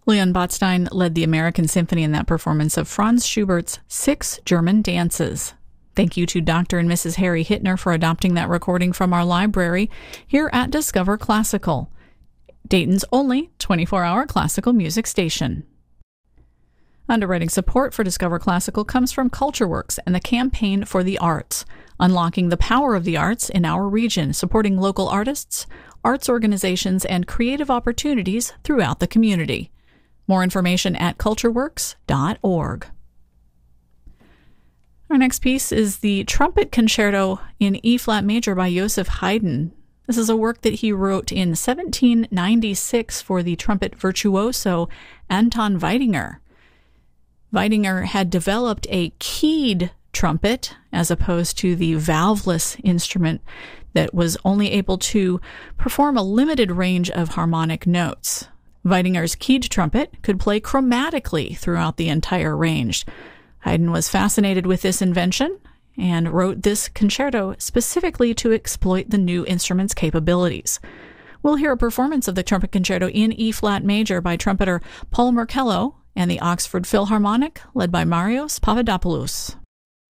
Leon Botstein led the American Symphony in that performance of Franz Schubert's 6 German Dances. Thank you to Dr. and Mrs. Harry Hittner for adopting that recording from our library here at Discover Classical, Dayton's only 24-hour classical music station. Underwriting support for Discover Classical comes from CultureWorks and the Campaign for the Arts, unlocking the power of the arts in our region, supporting local artists, arts organizations, and creative opportunities throughout the community. More information at cultureworks.org. Our next piece is the Trumpet Concerto in E-flat major by Joseph Haydn. This is a work that he wrote in 1796 for the trumpet virtuoso Anton Weidinger. Weidinger had developed a keyed trumpet as opposed to the valveless instrument that was only able to perform a limited range of harmonic notes. Weidinger's keyed trumpet could play chromatically throughout the entire range. Haydn was fascinated with this invention and wrote this concerto specifically to exploit the new instrument's capabilities. We'll hear a performance of the Trumpet Concerto in E-flat major by trumpeter Paul Merkello and the Oxford Philharmonic, led by Marios Papadopoulos.